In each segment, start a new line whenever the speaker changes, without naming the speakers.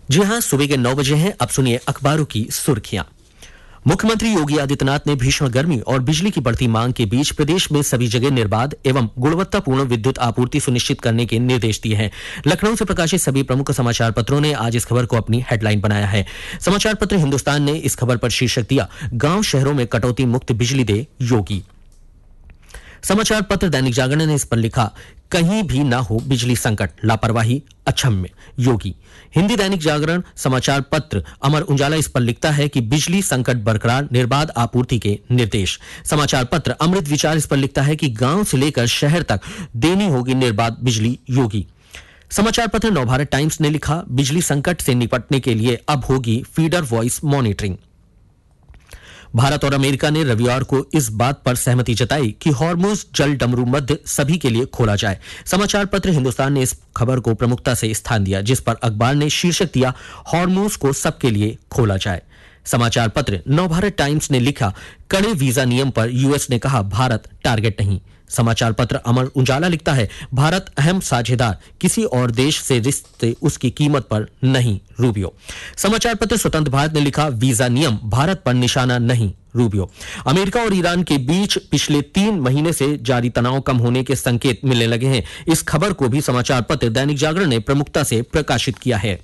जी हां, सुबह के 9 बजे हैं। अब सुनिए अखबारों की सुर्खियां। मुख्यमंत्री योगी आदित्यनाथ ने भीषण गर्मी और बिजली की बढ़ती मांग के बीच प्रदेश में सभी जगह निर्बाध एवं गुणवत्तापूर्ण विद्युत आपूर्ति सुनिश्चित करने के निर्देश दिए हैं। लखनऊ से प्रकाशित सभी प्रमुख समाचार पत्रों ने आज इस खबर को अपनी हेडलाइन बनाया है। समाचार पत्र हिंदुस्तान ने इस खबर पर शीर्षक दिया, गांव शहरों में कटौती मुक्त बिजली दे योगी। समाचार पत्र दैनिक जागरण ने इस पर लिखा, कहीं भी ना हो बिजली संकट, लापरवाही अक्षम्य, योगी। हिंदी दैनिक जागरण समाचार पत्र अमर उजाला इस पर लिखता है कि बिजली संकट बरकरार, निर्बाध आपूर्ति के निर्देश। समाचार पत्र अमृत विचार इस पर लिखता है कि गांव से लेकर शहर तक देनी होगी निर्बाध बिजली, योगी। समाचार पत्र नवभारत टाइम्स ने लिखा, बिजली संकट से निपटने के लिए अब होगी फीडर वॉइस मॉनिटरिंग। भारत और अमेरिका ने रविवार को इस बात पर सहमति जताई कि हॉर्मुज जल डमरू मध्य सभी के लिए खोला जाए। समाचार पत्र हिंदुस्तान ने इस खबर को प्रमुखता से स्थान दिया, जिस पर अखबार ने शीर्षक दिया, हॉर्मुज को सबके लिए खोला जाए। समाचार पत्र नवभारत टाइम्स ने लिखा, कड़े वीजा नियम पर यूएस ने कहा भारत टारगेट नहीं। समाचार पत्र अमर उजाला लिखता है, भारत अहम साझेदार, किसी और देश से रिश्ते उसकी कीमत पर नहीं, रूबियो। समाचार पत्र स्वतंत्र भारत ने लिखा, वीजा नियम भारत पर निशाना नहीं, रूबियो। अमेरिका और ईरान के बीच पिछले 3 महीने से जारी तनाव कम होने के संकेत मिलने लगे हैं। इस खबर को भी समाचार पत्र दैनिक जागरण ने प्रमुखता से प्रकाशित किया है।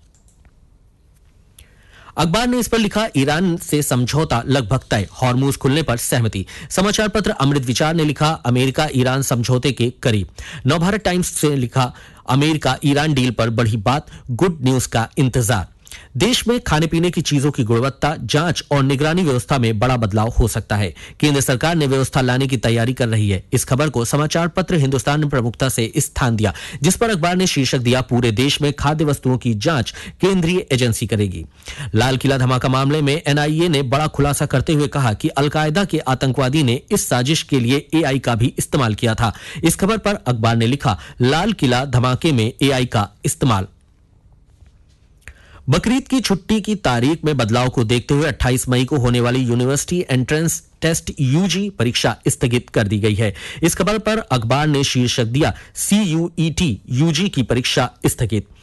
अखबार ने इस पर लिखा, ईरान से समझौता लगभग तय, हॉर्मुज खुलने पर सहमति। समाचार पत्र अमृत विचार ने लिखा, अमेरिका ईरान समझौते के करीब। नवभारत टाइम्स से लिखा, अमेरिका ईरान डील पर बढ़ी बात, गुड न्यूज का इंतजार। देश में खाने पीने की चीजों की गुणवत्ता, जांच और निगरानी व्यवस्था में बड़ा बदलाव हो सकता है। केंद्र सरकार ने व्यवस्था लाने की तैयारी कर रही है। इस खबर को समाचार पत्र हिंदुस्तान ने प्रमुखता से स्थान दिया, जिस पर अखबार ने शीर्षक दिया, पूरे देश में खाद्य वस्तुओं की जांच केंद्रीय एजेंसी करेगी। लाल किला धमाका मामले में एनआईए ने बड़ा खुलासा करते हुए कहा कि अलकायदा के आतंकवादी ने इस साजिश के लिए एआई का भी इस्तेमाल किया था। इस खबर पर अखबार ने लिखा, लाल किला धमाके में एआई का इस्तेमाल। बकरीद की छुट्टी की तारीख में बदलाव को देखते हुए 28 मई को होने वाली यूनिवर्सिटी एंट्रेंस टेस्ट यूजी परीक्षा स्थगित कर दी गई है। इस खबर पर अखबार ने शीर्षक दिया, CUET यूजी की परीक्षा स्थगित।